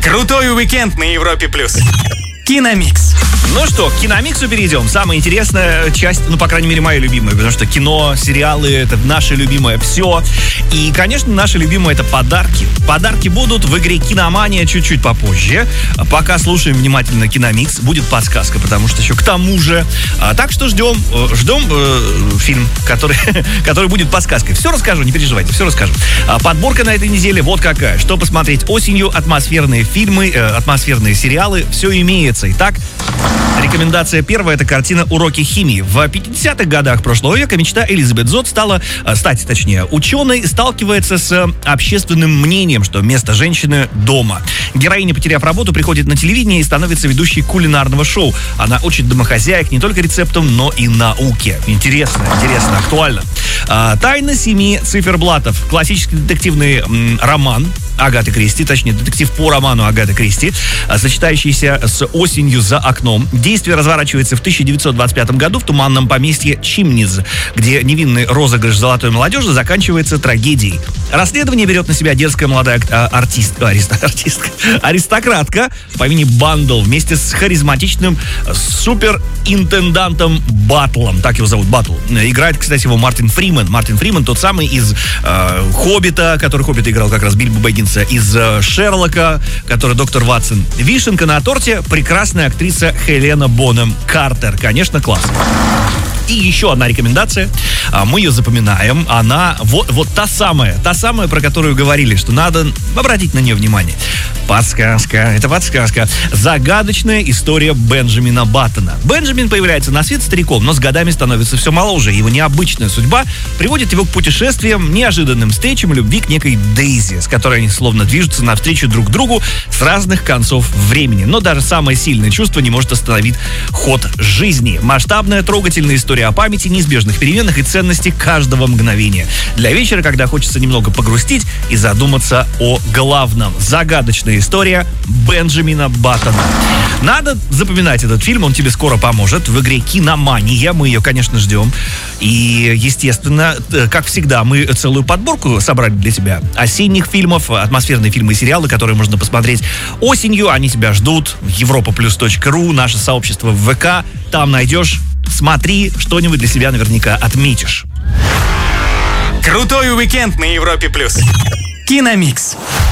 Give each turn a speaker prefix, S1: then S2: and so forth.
S1: Крутой уикенд на Европе+. Киномикс.
S2: Ну что, к киномиксу перейдем. Самая интересная часть, ну, по крайней мере, моя любимая, потому что кино, сериалы — это наше любимое все. И, конечно, наше любимое — это подарки. Подарки будут в игре «Киномания» чуть-чуть попозже. Пока слушаем внимательно киномикс, будет подсказка, потому что еще к тому же. Так что ждем фильм, который будет подсказкой. Все расскажу, не переживайте, все расскажу. Подборка на этой неделе вот какая. Что посмотреть осенью? Атмосферные фильмы, атмосферные сериалы. Все имеется. Итак, рекомендация первая — это картина «Уроки химии». В 50-х годах прошлого века мечта Элизабет Зод стать ученой, сталкивается с общественным мнением, что место женщины дома. Героиня, потеряв работу, приходит на телевидение и становится ведущей кулинарного шоу. Она учит домохозяек не только рецептам, но и науке. Интересно, актуально. «Тайна семи циферблатов». Классический детективный роман Агаты Кристи, точнее, детектив по роману Агаты Кристи, сочетающийся с осенью за окном. Действие разворачивается в 1925 году в туманном поместье Чимниз, где невинный розыгрыш золотой молодежи заканчивается трагедией. Расследование берет на себя дерзкая молодая аристократка по имени Бандл вместе с харизматичным суперинтендантом Баттлом. Так его зовут, Баттл. Играет, кстати, его Мартин Фриман. Мартин Фриман тот самый из «Хоббита», который «Хоббита» играл как раз Бильбо Бэггинса, из «Шерлока», который доктор Ватсон. Вишенка на торте — прекрасная актриса Хелена Бонем Картер. Конечно, классно. И еще одна рекомендация. Мы ее запоминаем. Она вот та самая, про которую говорили, что надо обратить на нее внимание. Это подсказка. Загадочная история Бенджамина Баттона. Бенджамин появляется на свет стариком, но с годами становится все моложе. Его необычная судьба приводит его к путешествиям, неожиданным встречам, любви к некой Дейзи, с которой они словно движутся навстречу друг другу с разных концов времени. Но даже самое сильное чувство не может остановить ход жизни. Масштабная, трогательная история о памяти, неизбежных переменах и ценности каждого мгновения. Для вечера, когда хочется немного погрустить и задуматься о главном. Загадочная история Бенджамина Баттона. Надо запоминать этот фильм, он тебе скоро поможет. В игре «Киномания» мы ее, конечно, ждем. И, естественно, как всегда, мы целую подборку собрали для тебя осенних фильмов, атмосферные фильмы и сериалы, которые можно посмотреть осенью. Они тебя ждут. europaplus.ru, наше сообщество в ВК. Там найдешь. Смотри, что-нибудь для себя наверняка отметишь.
S1: Крутой уикенд на Европе+. Киномикс.